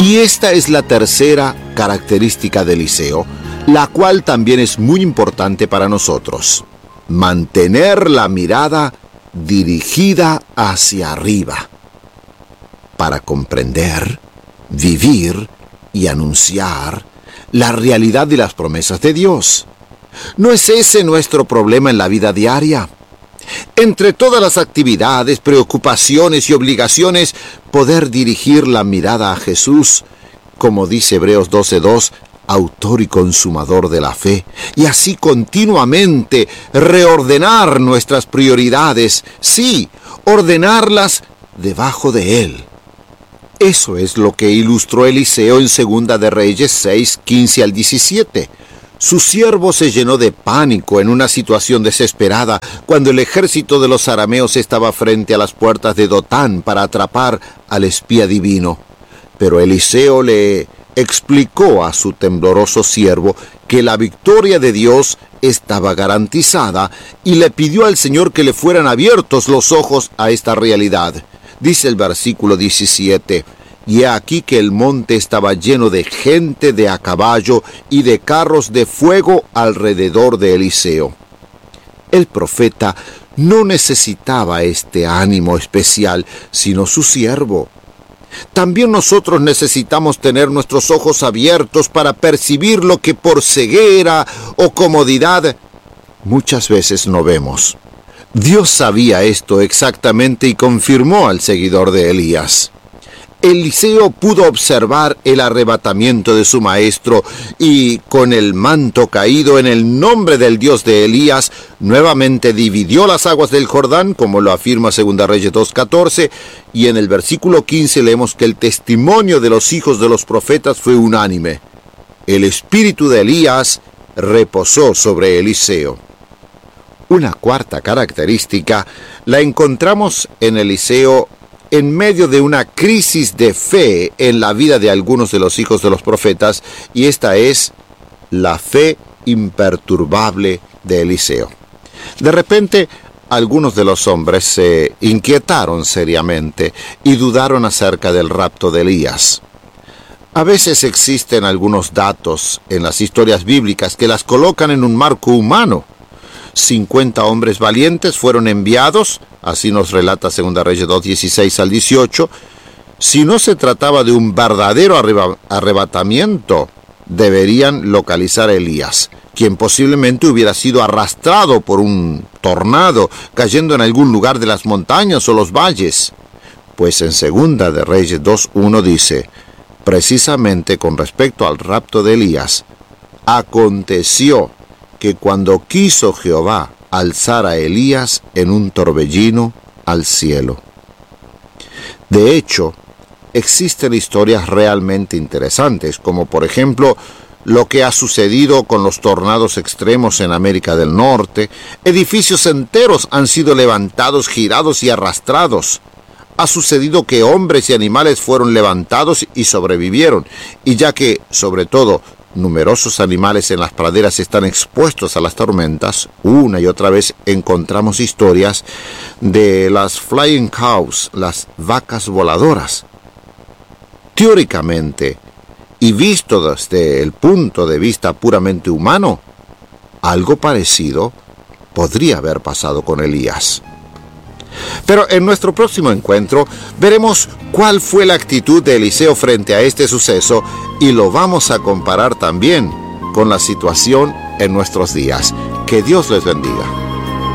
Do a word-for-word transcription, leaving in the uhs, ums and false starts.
Y esta es la tercera característica de Eliseo, la cual también es muy importante para nosotros: mantener la mirada dirigida hacia arriba, para comprender, vivir y anunciar la realidad de las promesas de Dios. ¿No es ese nuestro problema en la vida diaria? Entre todas las actividades, preocupaciones y obligaciones, poder dirigir la mirada a Jesús, como dice Hebreos doce dos, autor y consumador de la fe, y así continuamente reordenar nuestras prioridades, sí, ordenarlas debajo de Él. Eso es lo que ilustró Eliseo en Segunda de Reyes seis, quince al diecisiete. Su siervo se llenó de pánico en una situación desesperada cuando el ejército de los arameos estaba frente a las puertas de Dotán para atrapar al espía divino. Pero Eliseo le explicó a su tembloroso siervo que la victoria de Dios estaba garantizada y le pidió al Señor que le fueran abiertos los ojos a esta realidad. Dice el versículo diecisiete: y he aquí que el monte estaba lleno de gente de a caballo y de carros de fuego alrededor de Eliseo. El profeta no necesitaba este ánimo especial, sino su siervo. También nosotros necesitamos tener nuestros ojos abiertos para percibir lo que por ceguera o comodidad muchas veces no vemos. Dios sabía esto exactamente y confirmó al seguidor de Elías. Eliseo pudo observar el arrebatamiento de su maestro y, con el manto caído en el nombre del Dios de Elías, nuevamente dividió las aguas del Jordán, como lo afirma Segunda Reyes dos catorce, y en el versículo quince leemos que el testimonio de los hijos de los profetas fue unánime. El espíritu de Elías reposó sobre Eliseo. Una cuarta característica la encontramos en Eliseo en medio de una crisis de fe en la vida de algunos de los hijos de los profetas, y esta es la fe imperturbable de Eliseo. De repente, algunos de los hombres se inquietaron seriamente y dudaron acerca del rapto de Elías. A veces existen algunos datos en las historias bíblicas que las colocan en un marco humano. cincuenta hombres valientes fueron enviados, así nos relata Segunda Reyes dos, dieciséis al dieciocho. Si no se trataba de un verdadero arreba- arrebatamiento, deberían localizar a Elías, quien posiblemente hubiera sido arrastrado por un tornado, cayendo en algún lugar de las montañas o los valles. Pues en Segunda de Reyes dos uno dice, precisamente con respecto al rapto de Elías, aconteció que cuando quiso Jehová alzar a Elías en un torbellino al cielo. De hecho, existen historias realmente interesantes, como por ejemplo lo que ha sucedido con los tornados extremos en América del Norte. Edificios enteros han sido levantados, girados y arrastrados. Ha sucedido que hombres y animales fueron levantados y sobrevivieron, y ya que, sobre todo, numerosos animales en las praderas están expuestos a las tormentas, una y otra vez encontramos historias de las flying cows, las vacas voladoras. Teóricamente, y visto desde el punto de vista puramente humano, algo parecido podría haber pasado con Elías. Pero en nuestro próximo encuentro veremos cuál fue la actitud de Eliseo frente a este suceso y lo vamos a comparar también con la situación en nuestros días. Que Dios les bendiga.